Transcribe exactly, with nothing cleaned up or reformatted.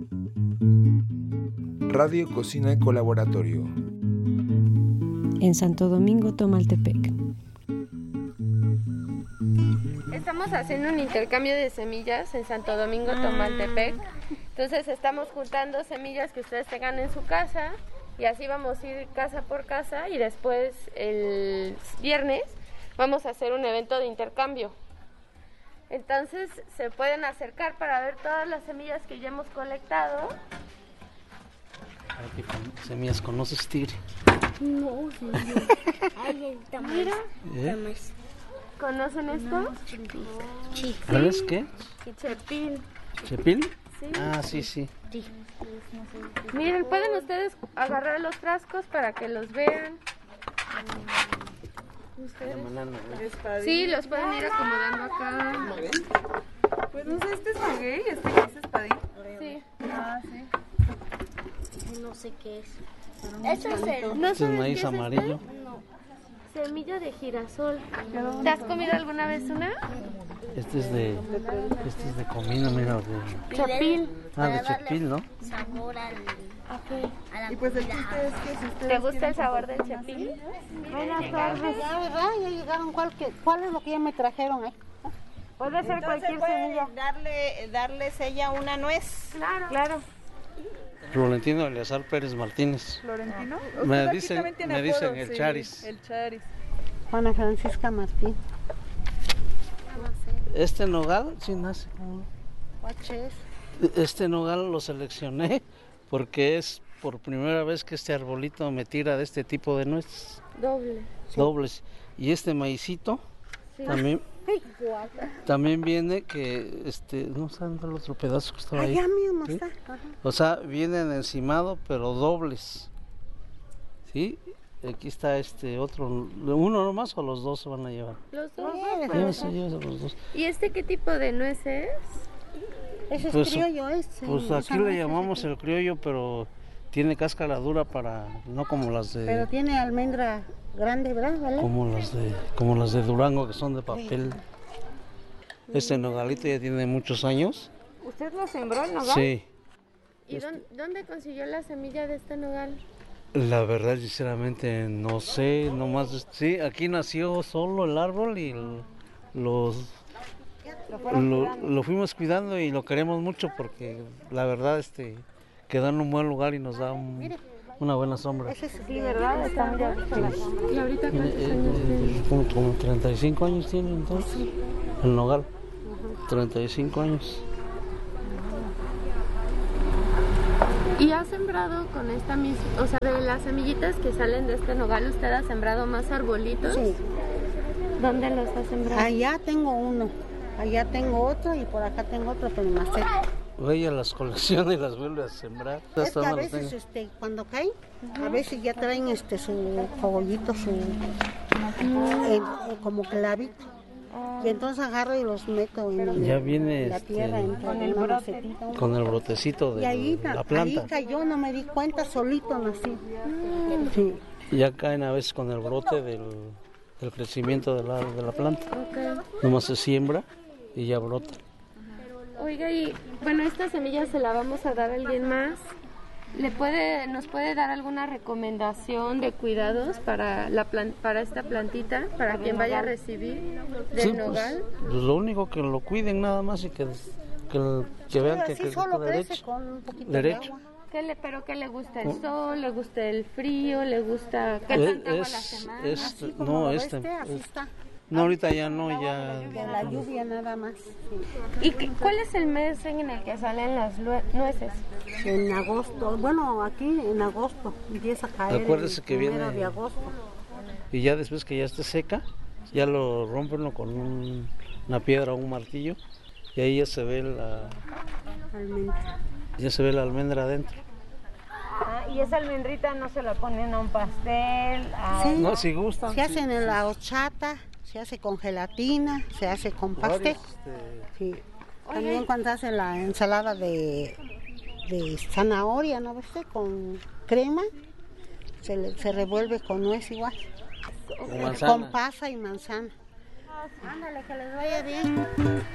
Radio Cocina Colaboratorio. En Santo Domingo, Tomaltepec. Estamos haciendo un intercambio de semillas en Santo Domingo, Tomaltepec. Entonces estamos juntando semillas que ustedes tengan en su casa y así vamos a ir casa por casa y después el viernes vamos a hacer un evento de intercambio. Entonces se pueden acercar para ver todas las semillas que ya hemos colectado. ¿Qué semillas conoces, Tigre? No, sí, no. Ay, el tamal. Mira, ¿Eh? ¿conocen esto? Sí. ¿Cuál es qué? Chepil. ¿Chepil? Sí. Ah, sí, sí. Sí. Miren, pueden ustedes agarrar los frascos para que los vean. ¿Ustedes? Sí, los pueden ir acomodando acá. Pues no sé, este es maguey, este que es espadín. Sí. Ah, sí. No sé qué es. Eso es el... ¿No Este es sabes maíz qué es amarillo. esto? Semilla de girasol. ¿Te has comido alguna vez una? Este es de, este es de comino, mira. De, Chepil. ah, de chepil, ¿no? Sabor al... a la Y pues el comida. chiste es que si ustedes ¿Te gusta el quieren sabor del chepil? Buenas tardes. Ya, ¿verdad? Ya llegaron. ¿Cuál, que, ¿Cuál es lo que ya me trajeron ahí? Puede ser cualquier puede semilla. darle, darles ella una nuez. Claro. Claro. Florentino Eleazar Pérez Martínez. ¿Florentino? Me Usted aquí dicen- también tiene me dicen apodo, el sí, Charis. El Charis. Juana Francisca Martín. Este nogal, sí nace. como- Guaches. Este nogal lo seleccioné porque es por primera vez que este arbolito me tira de este tipo de nueces Doble. dobles. Y este maicito Sí. también, también viene que, este, no saben el otro pedazo que estaba ahí. Allá mismo ¿Sí? está. Ajá. O sea, vienen encimado, pero dobles. ¿Sí? Aquí está este otro, uno nomás o los dos se van a llevar. Los dos. Llévese, llévese los dos. ¿Y este qué tipo de nuez es? Ese es Pues, criollo este. Pues esa aquí no le es llamamos ese. el criollo, pero tiene cáscara dura para, no como las de, Pero tiene almendra grande, ¿verdad? ¿Vale? como las de, como las de Durango que son de papel. Este nogalito ya tiene muchos años. ¿Usted lo sembró el nogal? Sí. ¿Y dónde, dónde consiguió la semilla de este nogal? La verdad, sinceramente, no sé, nomás, sí, aquí nació solo el árbol y el- los, lo, lo fuimos cuidando y lo queremos mucho porque la verdad, este, quedó en un buen lugar y nos da un- una buena sombra. Ese es Sí, ¿verdad? Está muy abierta la sombra. ¿Y ahorita Tiene, cuántos eh, años tiene? eh, como, como treinta y cinco años tiene entonces, el nogal, treinta y cinco años. ¿Y ha sembrado con esta misma, o sea, de las semillitas que salen de este nogal, usted ha sembrado más arbolitos? Sí. ¿Dónde los ha sembrado? Allá tengo uno. Allá tengo otro y por acá tengo otro, pero más cerca. Ella las colecciona y las vuelve a sembrar. Es Hasta que a no las veces tengo. este, cuando caen, a veces ya traen este su cogollito, su eh, eh, como clavito. Y entonces agarro y los meto en el- Ya viene, la este, tierra entre con el una brote. macetita. Con el brotecito Y de ahí, la ahí planta. cayó, no me di cuenta, solito nací. Sí. Ya caen a veces con el brote del, del crecimiento de la, de la planta. Nomás se siembra y ya brota. Oiga, y bueno, esta semilla se la vamos a dar a alguien más. ¿Le puede, nos puede dar alguna recomendación de cuidados para la plan- para esta plantita, para quien vaya a recibir del Sí, pues, nogal? pues lo único que lo cuiden nada más y que, que, que vean que Así crece solo crece derecho. con un poquito Derecho. de agua. ¿Qué le, pero qué le gusta el sol, le gusta el frío, le gusta qué Es- tanta agua a la es- semana? es- Así como no, lo este, este, así es- está. no, ahorita ya no, ya. De la lluvia nada más. Sí. ¿Y qué- cuál es el mes en el que salen las lue- nueces? En agosto, bueno, aquí en agosto empieza a caer. Acuérdese el que primero viene- de agosto. Y ya después que ya esté seca, ya lo rompen con un- una piedra o un martillo y ahí ya se ve la, Almendra. ya se ve la almendra adentro. Ah, y esa almendrita no se la ponen a un pastel, a... Sí. No, si gustan. Se sí, hacen en sí. la horchata, se hace con gelatina, se hace con pastel. Varios, este, Sí. También cuando se hace la ensalada de, de zanahoria, ¿no ves? Con crema, se, le- se revuelve con nuez igual. con manzana. Con pasa y manzana. Ándale, que les vaya bien.